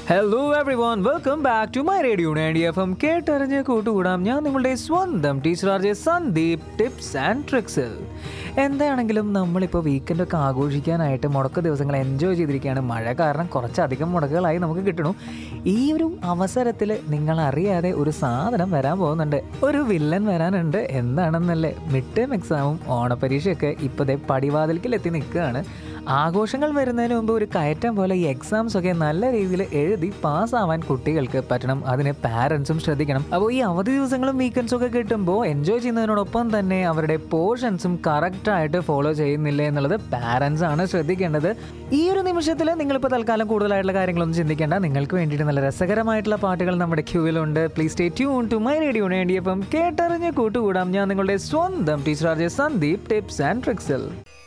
Hello every one, welcome back to my radio 90 FM. കേട്ടറിഞ്ഞ് കൂട്ടുകൂടാം. ഞാൻ നിങ്ങളുടെ സ്വന്തം teacher R J Sandeep, tips and ട്രിക്സിൽ. എന്താണെങ്കിലും നമ്മളിപ്പോൾ വീക്കെൻഡൊക്കെ ആഘോഷിക്കാനായിട്ട് മുടക്ക ദിവസങ്ങൾ എൻജോയ് ചെയ്തിരിക്കുകയാണ്. മഴ കാരണം കുറച്ചധികം മുടക്കുകളായി നമുക്ക് കിട്ടണു. ഈ ഒരു അവസരത്തിൽ നിങ്ങൾ അറിയാതെ ഒരു സാധനം വരാൻ പോകുന്നുണ്ട്. ഒരു വില്ലൻ വരാനുണ്ട്. എന്താണെന്നല്ലേ, മിഡ് ടേം എക്സാമും ഓണപരീക്ഷയൊക്കെ ഇപ്പോൾ പടിവാതിൽക്കിൽ എത്തി നിൽക്കുകയാണ്. ആഘോഷങ്ങൾ വരുന്നതിന് മുമ്പ് ഒരു കയറ്റം പോലെ ഈ എക്സാംസ് ഒക്കെ നല്ല രീതിയിൽ എഴുതി പാസ്സാവാൻ കുട്ടികൾക്ക് പറ്റണം. അതിന് പാരൻസും ശ്രദ്ധിക്കണം. അപ്പോൾ ഈ അവധി ദിവസങ്ങളും വീക്കെൻഡ്സും ഒക്കെ കിട്ടുമ്പോൾ എൻജോയ് ചെയ്യുന്നതിനോടൊപ്പം തന്നെ അവരുടെ പോർഷൻസും കറക്റ്റായിട്ട് ഫോളോ ചെയ്യുന്നില്ല എന്നുള്ളത് പാരൻസ് ആണ് ശ്രദ്ധിക്കേണ്ടത്. ഈ ഒരു നിമിഷത്തിൽ നിങ്ങളിപ്പോൾ തൽക്കാലം കൂടുതലായിട്ടുള്ള കാര്യങ്ങളൊന്നും ചിന്തിക്കേണ്ട. നിങ്ങൾക്ക് വേണ്ടിയിട്ട് നല്ല രസകരമായിട്ടുള്ള പാട്ടുകൾ നമ്മുടെ ക്യൂവിലുണ്ട്. Please stay tune to my radio 90 FM. കേട്ടറിഞ്ഞ് കൂട്ടുകൂടാം. ഞാൻ നിങ്ങളുടെ സ്വന്തം teacher R J Sandeep, tips and ട്രിക്സിൽ.